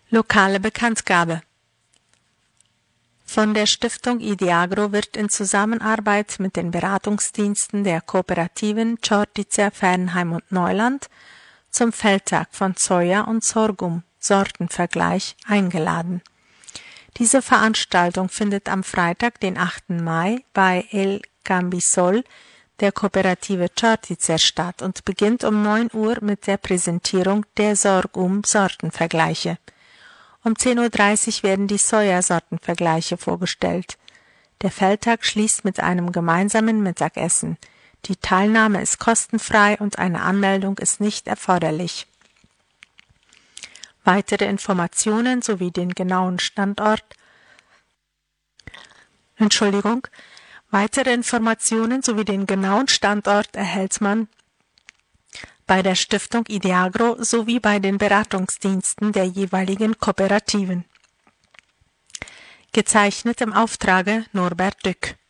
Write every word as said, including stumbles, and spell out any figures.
Lokale Bekanntgabe. Von der Stiftung Ideagro wird in Zusammenarbeit mit den Beratungsdiensten der Kooperativen Čortice, Fernheim und Neuland zum Feldtag von Soja und Sorghum Sortenvergleich eingeladen. Diese Veranstaltung findet am Freitag, den achten Mai, bei El Cambisol der Kooperative Čortice statt und beginnt um neun Uhr mit der Präsentierung der Sorghum-Sortenvergleiche. Um zehn Uhr dreißig werden die Sojasortenvergleiche vorgestellt. Der Feldtag schließt mit einem gemeinsamen Mittagessen. Die Teilnahme ist kostenfrei und eine Anmeldung ist nicht erforderlich. Weitere Informationen sowie den genauen Standort Entschuldigung, weitere Informationen sowie den genauen Standort erhält man bei der Stiftung Ideagro sowie bei den Beratungsdiensten der jeweiligen Kooperativen. Gezeichnet im Auftrage Norbert Dück.